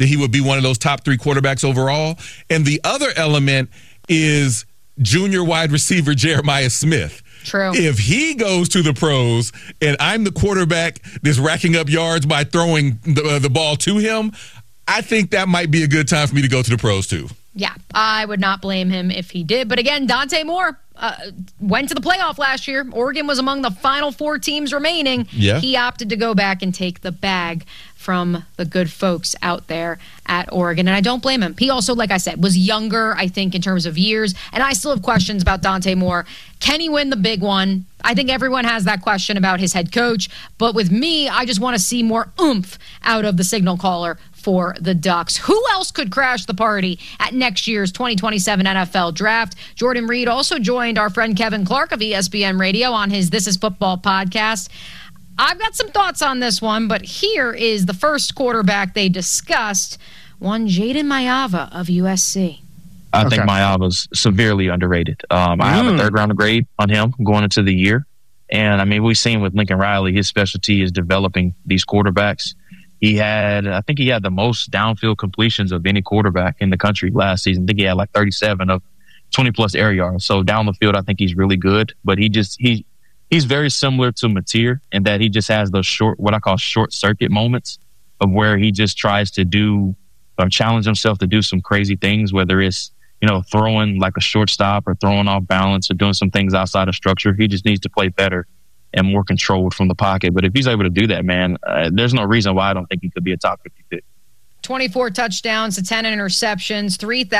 that he would be one of those top 3 quarterbacks overall. And the other element is junior wide receiver Jeremiah Smith. True. If he goes to the pros and I'm the quarterback that's racking up yards by throwing the ball to him, I think that might be a good time for me to go to the pros too. Yeah, I would not blame him if he did. But again, Dante Moore went to the playoff last year. Oregon was among the final 4 teams remaining. Yeah. He opted to go back and take the bag from the good folks out there at Oregon, and I don't blame him. He also, like I said, was younger, I think, in terms of years, and I still have questions about Dante Moore. Can he win the big one? I think everyone has that question about his head coach, but with me, I just want to see more oomph out of the signal caller for the Ducks. Who else could crash the party at next year's 2027 NFL Draft? Jordan Reed also joined our friend Kevin Clark of ESPN Radio on his This Is Football podcast. I've got some thoughts on this one, but here is the first quarterback they discussed, one Jayden Maiava of USC. I think Maiava's severely underrated. I have a third-round grade on him going into the year. And, I mean, we've seen with Lincoln Riley, his specialty is developing these quarterbacks. I think he had the most downfield completions of any quarterback in the country last season. I think he had like 37 of 20-plus air yards. So down the field, I think he's really good. But he's very similar to Mateer in that he just has those what I call short circuit moments of where he just tries to do or challenge himself to do some crazy things, whether it's, throwing like a shortstop or throwing off balance or doing some things outside of structure. He just needs to play better and more controlled from the pocket. But if he's able to do that, man, there's no reason why I don't think he could be a top 50 pick. 24 touchdowns to 10 interceptions,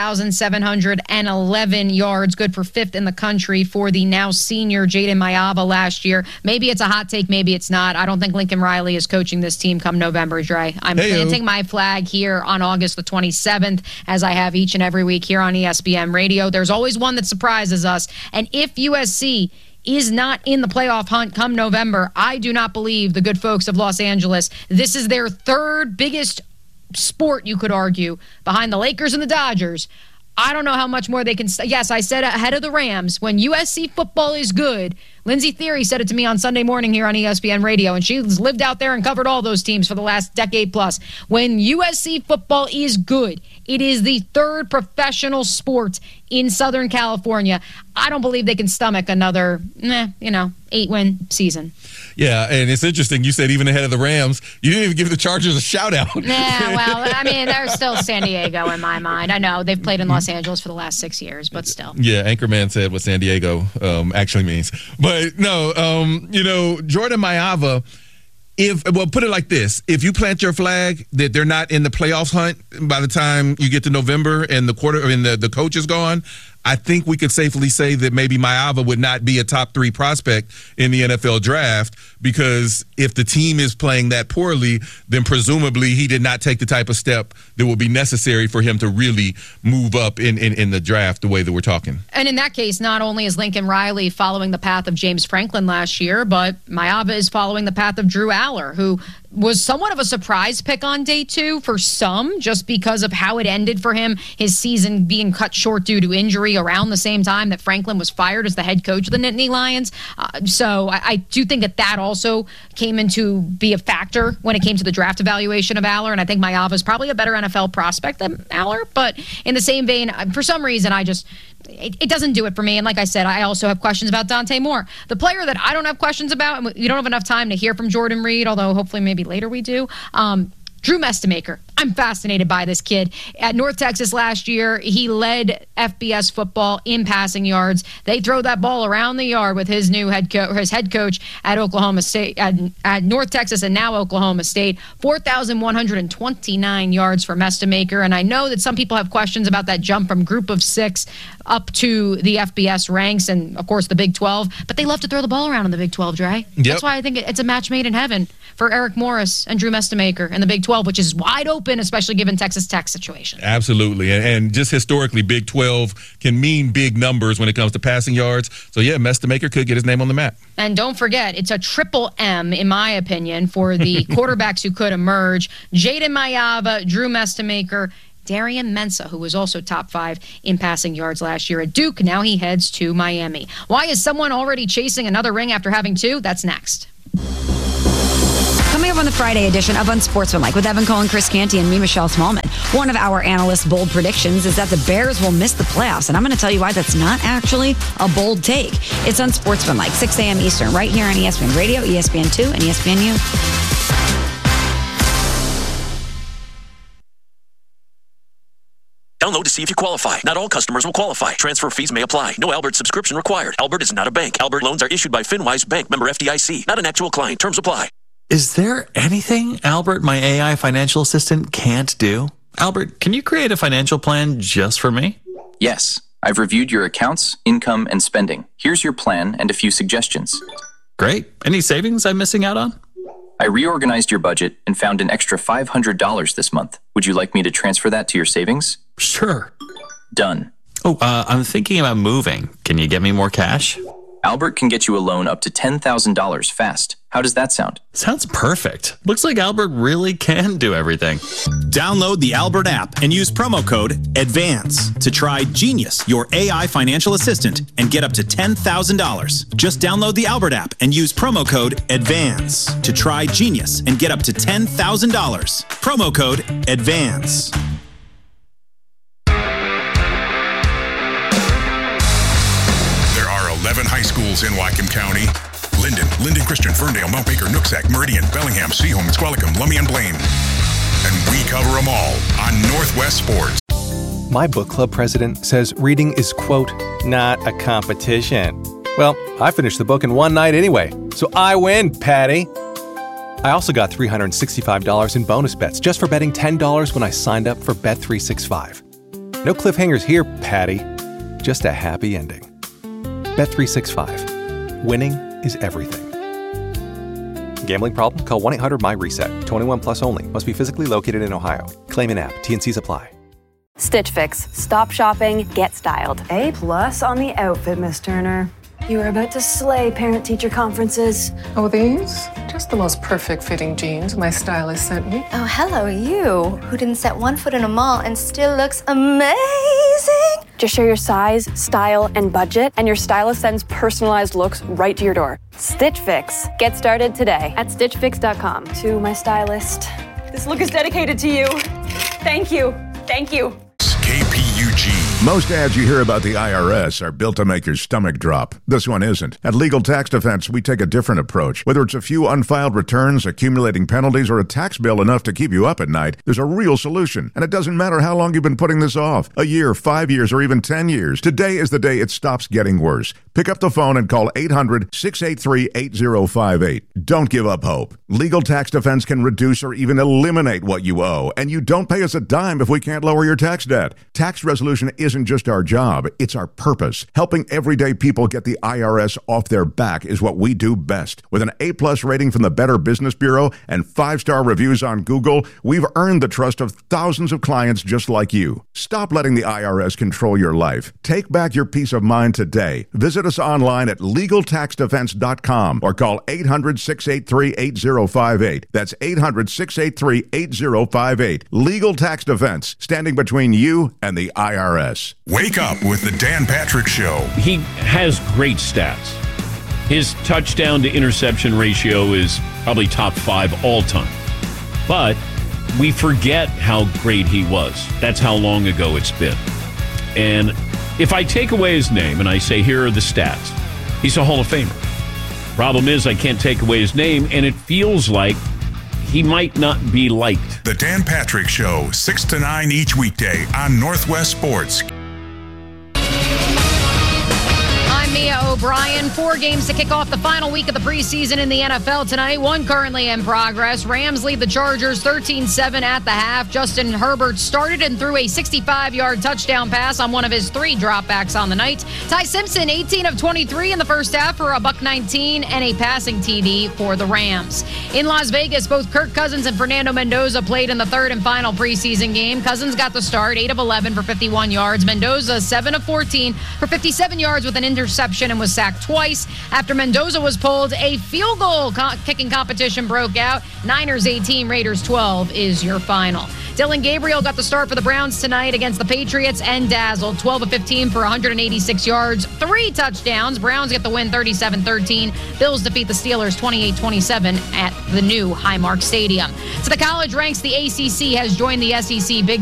3,711 yards, good for 5th in the country for the now senior Jayden Maiava last year. Maybe it's a hot take, maybe it's not. I don't think Lincoln Riley is coaching this team come November, Dre. I'm planting my flag here on August the 27th, as I have each and every week here on ESPN Radio. There's always one that surprises us, and if USC is not in the playoff hunt come November, I do not believe the good folks of Los Angeles, this is their 3rd biggest sport, you could argue, behind the Lakers and the Dodgers. I don't know how much more they can. Yes, I said ahead of the Rams, when USC football is good, Lindsey Theory said it to me on Sunday morning here on ESPN Radio, and she's lived out there and covered all those teams for the last decade plus. When USC football is good, it is the 3rd professional sport in Southern California. I don't believe they can stomach another, 8-win season. Yeah, and it's interesting. You said even ahead of the Rams, you didn't even give the Chargers a shout-out. Yeah, well, I mean, they're still San Diego in my mind. I know they've played in Los Angeles for the last 6 years, but still. Yeah, Anchorman said what San Diego actually means. But no, Jordan Maiava, put it like this. If you plant your flag that they're not in the playoffs hunt by the time you get to November and the coach is gone, I think we could safely say that maybe Maiava would not be a top 3 prospect in the NFL draft, because if the team is playing that poorly, then presumably he did not take the type of step that will be necessary for him to really move up in the draft the way that we're talking. And in that case, not only is Lincoln Riley following the path of James Franklin last year, but Maiava is following the path of Drew Aller, who was somewhat of a surprise pick on day 2 for some, just because of how it ended for him, his season being cut short due to injury around the same time that Franklin was fired as the head coach of the Nittany Lions. So I do think that also came into be a factor when it came to the draft evaluation of Aller, and I think Maiava is probably a better NFL prospect than Aller, but in the same vein, for some reason, it doesn't do it for me. And like I said, I also have questions about Dante Moore. The player that I don't have questions about, and we don't have enough time to hear from Jordan Reed, although hopefully maybe later we do, Drew Mestemaker. I'm fascinated by this kid. At North Texas last year, he led FBS football in passing yards. They throw that ball around the yard with his new head coach at Oklahoma State, at North Texas and now Oklahoma State. 4,129 yards for Mestemaker. And I know that some people have questions about that jump from Group of 6 up to the FBS ranks and, of course, the Big 12. But they love to throw the ball around in the Big 12, Dre. Yep. That's why I think it's a match made in heaven for Eric Morris and Drew Mestemaker in the Big 12, which is wide open, especially given Texas Tech's situation. Absolutely. And just historically, Big 12 can mean big numbers when it comes to passing yards. So, yeah, Mestemaker could get his name on the map. And don't forget, it's a triple M, in my opinion, for the quarterbacks who could emerge. Jayden Maiava, Drew Mestemaker, Darian Mensah, who was also top 5 in passing yards last year at Duke. Now he heads to Miami. Why is someone already chasing another ring after having 2? That's next. Coming up on the Friday edition of Unsportsmanlike with Evan Cole, Chris Canty, and me, Michelle Smallman. One of our analysts' bold predictions is that the Bears will miss the playoffs, and I'm going to tell you why that's not actually a bold take. It's Unsportsmanlike, 6 a.m. Eastern, right here on ESPN Radio, ESPN2, and ESPNU. Download to see if you qualify. Not all customers will qualify. Transfer fees may apply. No Albert subscription required. Albert is not a bank. Albert loans are issued by FinWise Bank, member FDIC. Not an actual client. Terms apply. Is there anything Albert, my AI financial assistant, can't do? Albert, can you create a financial plan just for me? Yes. I've reviewed your accounts, income, and spending. Here's your plan and a few suggestions. Great. Any savings I'm missing out on? I reorganized your budget and found an extra $500 this month. Would you like me to transfer that to your savings? Sure. Done. Oh, I'm thinking about moving. Can you get me more cash? Albert can get you a loan up to $10,000 fast. How does that sound? Sounds perfect. Looks like Albert really can do everything. Download the Albert app and use promo code ADVANCE to try Genius, your AI financial assistant, and get up to $10,000. Just download the Albert app and use promo code ADVANCE to try Genius and get up to $10,000. Promo code ADVANCE. There are 11 high schools in Whatcom County. Linden Christian, Ferndale, Mount Baker, Nooksack, Meridian, Bellingham, Seaholm, Squalicum, Lummi, and Blaine. And we cover them all on Northwest Sports. My book club president says reading is, quote, not a competition. Well, I finished the book in one night anyway, so I win, Patty. I also got $365 in bonus bets just for betting $10 when I signed up for Bet365. No cliffhangers here, Patty. Just a happy ending. Bet365. Winning is everything. Gambling problem? Call 1-800-MY-RESET. 21 plus only. Must be physically located in Ohio. Claim in app. T&Cs apply. Stitch Fix. Stop shopping, get styled. A+ on the outfit, Miss Turner. You are about to slay parent-teacher conferences. Oh, these? Just the most perfect fitting jeans my stylist sent me. Oh, hello, you, who didn't set one foot in a mall and still looks amazing. Just share your size, style, and budget, and your stylist sends personalized looks right to your door. Stitch Fix. Get started today at StitchFix.com. To my stylist, this look is dedicated to you. Thank you. Thank you. KPUG. Most ads you hear about the IRS are built to make your stomach drop. This one isn't. At Legal Tax Defense, we take a different approach. Whether it's a few unfiled returns, accumulating penalties, or a tax bill enough to keep you up at night, there's a real solution. And it doesn't matter how long you've been putting this off. A year, 5 years, or even 10 years. Today is the day it stops getting worse. Pick up the phone and call 800-683-8058. Don't give up hope. Legal Tax Defense can reduce or even eliminate what you owe. And you don't pay us a dime if we can't lower your tax debt. Tax resolution isn't just our job, it's our purpose. Helping everyday people get the IRS off their back is what we do best. With an A+ rating from the Better Business Bureau and 5-star reviews on Google, we've earned the trust of thousands of clients just like you. Stop letting the IRS control your life. Take back your peace of mind today. Visit us online at LegalTaxDefense.com or call 800-683-8058. That's 800-683-8058. Legal Tax Defense, standing between you and the IRS. Wake up with the Dan Patrick Show. He has great stats. His touchdown to interception ratio is probably top 5 all time. But we forget how great he was. That's how long ago it's been. And if I take away his name and I say, here are the stats, he's a Hall of Famer. Problem is, I can't take away his name, and it feels like he might not be liked. The Dan Patrick Show, 6 to 9 each weekday on Northwest Sports. I'm Mia O'Brien. 4 games to kick off the final week of the preseason in the NFL tonight. One currently in progress. Rams lead the Chargers 13-7 at the half. Justin Herbert started and threw a 65-yard touchdown pass on one of his 3 dropbacks on the night. Ty Simpson, 18 of 23 in the first half for a $119 and a passing TD for the Rams. In Las Vegas, both Kirk Cousins and Fernando Mendoza played in the 3rd and final preseason game. Cousins got the start, 8 of 11 for 51 yards. Mendoza, 7 of 14 for 57 yards with an interception and was sacked twice. After Mendoza was pulled, a field goal kicking competition broke out. Niners 18, Raiders 12 is your final. Dylan Gabriel got the start for the Browns tonight against the Patriots and dazzled. 12 of 15 for 186 yards, 3 touchdowns. Browns get the win 37-13. Bills defeat the Steelers 28-27 at the new Highmark Stadium. So the college ranks, the ACC has joined the SEC Big